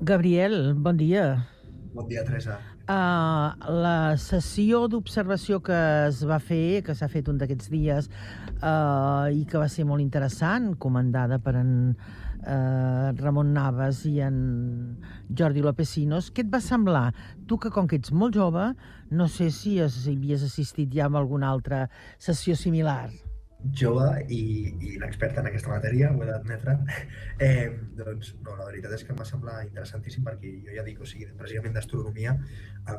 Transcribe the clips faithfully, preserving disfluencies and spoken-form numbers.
Gabriel, bon dia. Bon dia, Teresa. Uh, la sessió d'observació que es va fer, que s'ha fet un d'aquests dies, uh, i que va ser molt interessant, comandada per en uh, Ramon Navas i en Jordi Lopecinos, què et va semblar? Tu, que com que ets molt jove, no sé si havies assistit ja a alguna altra sessió similar. Jove i, i inexperta en aquesta matèria, ho he d'admetre. Eh, doncs, no, la veritat és que em va semblar interessantíssim perquè jo ja dic, o sigui, precisament d'astronomia, eh,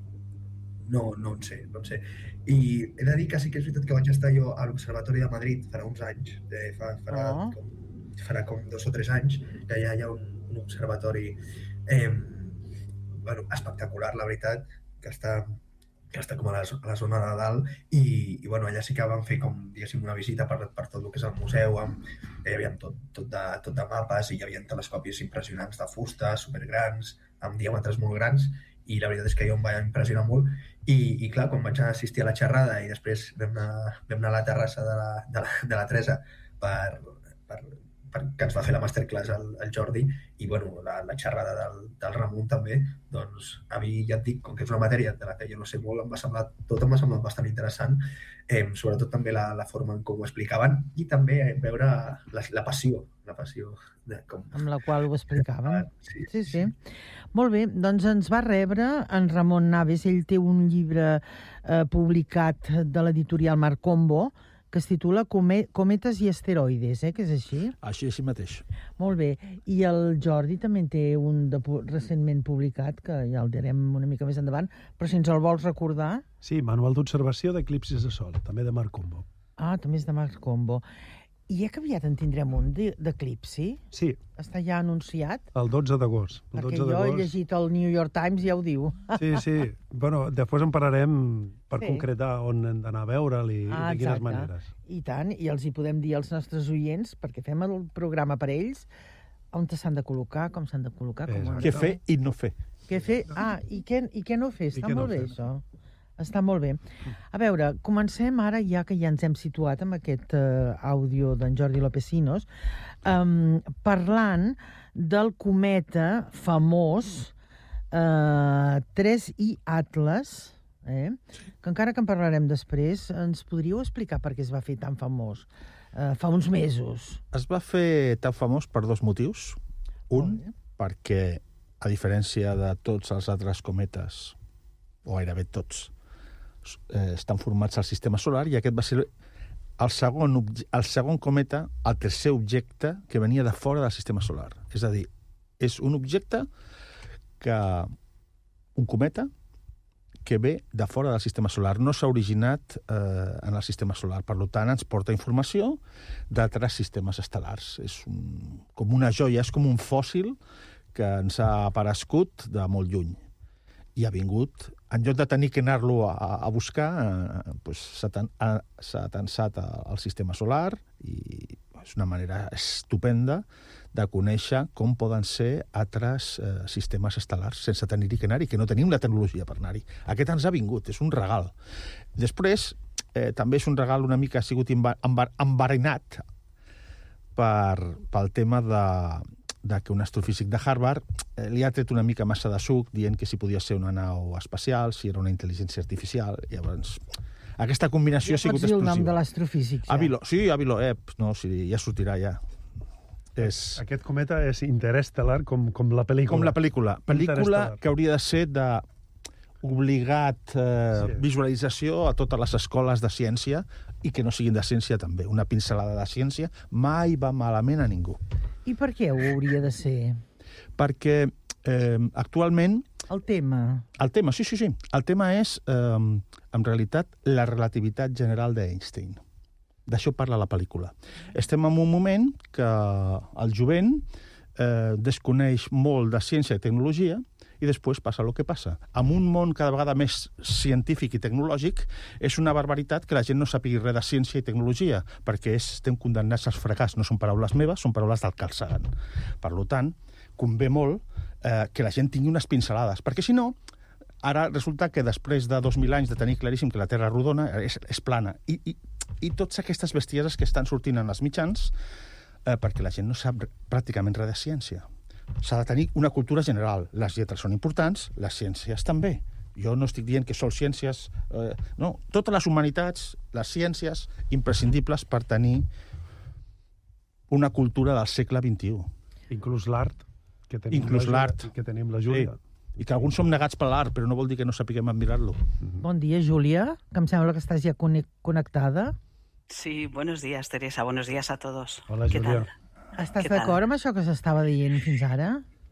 no, no en sé, no en sé. I he de dir que sí que és veritat que vaig estar jo a l'Observatori de Madrid farà uns anys, eh, fa, farà, oh. com, farà com dos o tres anys, que allà hi ha un, un observatori eh, bueno, espectacular, la veritat, que està... que està com a la, a la zona de dalt, i, i bueno, allà sí que vam fer com, diguéssim, una visita per, per tot el que és el museu, amb, hi havia tot, tot, de, tot de mapes, i hi havia telescopis impressionants de fusta, supergrans, amb diàmetres molt grans, i la veritat és que jo em va impressionar molt, i, i clar, quan vaig assistir a la xerrada, i després vam anar, vam anar a la terrassa de la, de la, de la Teresa per, per, per, que ens va fer la masterclass el, el Jordi, i bueno, la, la xerrada del, del Ramon també, doncs a mi ja et dic, com que és una matèria de la que jo no sé molt, em va semblar, tot em va semblar bastant interessant, eh, sobretot també la, la forma en com ho explicaven, i també veure la, la passió, la passió de com... amb la qual ho explicaven. Sí, sí, sí. Molt bé, doncs ens va rebre en Ramon Navas, ell té un llibre eh, publicat de l'editorial Marcombo, que es titula Cometes i asteroides, eh, que és així? Així, així mateix. Molt bé. I el Jordi també en té un de, recentment publicat, que ja el direm una mica més endavant, però si ens el vols recordar... Sí, Manual d'observació d'eclipsis de sol, també de Marcombo. Ah, també és de Marcombo. I és que aviat en tindrem un d'eclipsi? Sí. Està ja anunciat? El dotze d'agost. Perquè jo he llegit el New York Times i ja ho diu. Sí, sí. Bueno, després en parlarem per sí. concretar on hem d'anar a veure'l i ah, de quines exacte. maneres. I tant, i els hi podem dir als nostres oients, perquè fem el programa per ells, on s'han de col·locar, com s'han de col·locar. Com què fer i no fer. Què fer? Ah, i què, i què no fer? Està molt no bé, fer. Això. Està molt bé. A veure, comencem ara, ja que ja ens hem situat amb aquest uh, àudio d'en Jordi Lopecinos, um, parlant del cometa famós uh, tres I Atlas, eh? que encara que en parlarem després, ens podríeu explicar per què es va fer tan famós uh, fa uns mesos? Es va fer tan famós per dos motius. Un, perquè, a diferència de tots els altres cometes, o gairebé tots, Eh, estan formats al sistema solar, i aquest va ser el segon, el segon cometa, el tercer objecte que venia de fora del sistema solar. És a dir, és un objecte que un cometa que ve de fora del sistema solar. No s'ha originat eh, en el sistema solar. Per tant, ens porta informació d'altres sistemes estel·lars. És un, com una joia, és com un fòssil que ens ha aparegut de molt lluny. I ha vingut, en lloc de tenir que anar-lo a, a buscar, eh, pues, s'ha tensat al sistema solar, i és una manera estupenda de conèixer com poden ser altres eh, sistemes estel·lars sense tenir-hi que anar-hi, que no tenim la tecnologia per anar-hi. Aquest ens ha vingut, és un regal. Després, eh, també és un regal una mica, ha sigut enverinat per, pel tema de... de que un astrofísic de Harvard eh, li ha tret una mica massa de suc dient que si podia ser una nau espacial, si era una intel·ligència artificial. Llavors, aquesta combinació ja ha sigut explosiva. Ja pots dir el nom de l'astrofísic, ja. Avilo, sí, Avilo, eh, no, sí, ja sortirà, ja. És... Aquest cometa és interestel·lar com, com la pel·lícula. Com la pel·lícula. Pel·lícula que hauria de ser de obligat eh, sí. visualització a totes les escoles de ciència, i que no siguin de ciència també. Una pincelada de ciència mai va malament a ningú. I per què ho hauria de ser? Perquè eh, actualment... El tema. El tema, sí, sí, sí. El tema és, eh, en realitat, la relativitat general d'Einstein. D'això parla la pel·lícula. Estem en un moment que el jovent eh, desconeix molt de ciència i tecnologia, i després passa el que passa. En un món cada vegada més científic i tecnològic, és una barbaritat que la gent no sàpigui res de ciència i tecnologia, perquè és, estem condemnats als fracàs. No són paraules meves, són paraules del Carl Sagan. Per tant, convé molt eh, que la gent tingui unes pincelades, perquè si no, ara resulta que després de dos mil anys de tenir claríssim que la Terra rodona és, és plana, i, i, i totes aquestes bestieses que estan sortint en els mitjans, eh, perquè la gent no sap pràcticament res de ciència. s'ha de tenir una cultura general. Les lletres són importants, les ciències també. Jo no estic dient que són ciències... Eh, no, totes les humanitats, les ciències, imprescindibles per tenir una cultura del segle vint-i-u. Inclús l'art, que tenim Inclús la l'art. que tenim la Júlia. Sí. I que alguns som negats per l'art, però no vol dir que no sapiguem admirar-lo. Bon dia, Júlia, que em sembla que estàs ja connectada. Sí, buenos días, Teresa. Buenos días a todos. Hola, ¿Qué Júlia. tal? Estàs Què tal? d'acord amb això que s'estava dient fins ara?